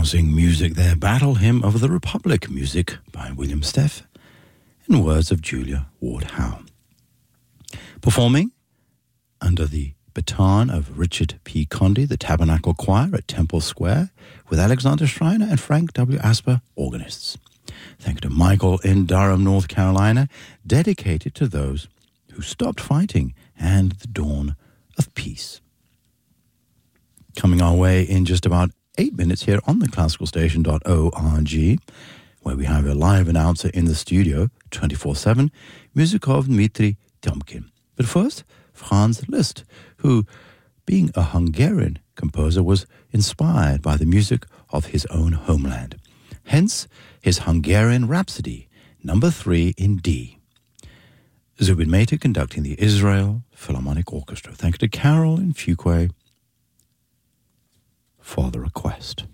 rousing music there. Battle Hymn of the Republic, music by William Steff, in words of Julia Ward-Howe. Performing under the baton of Richard P. Condy, the Tabernacle Choir at Temple Square, with Alexander Schreiner and Frank W. Asper, organists. Thank you to Michael in Durham, North Carolina, dedicated to those who stopped fighting and the dawn of peace. Coming our way in just about 8 minutes here on the classicalstation.org, where we have a live announcer in the studio 24/7, music of Dmitri Tiomkin. But first, Franz Liszt, who, being a Hungarian composer, was inspired by the music of his own homeland. Hence, his Hungarian Rhapsody, number 3 in D. Zubin Mehta conducting the Israel Philharmonic Orchestra. Thank you to Carol in Fuquay for the request.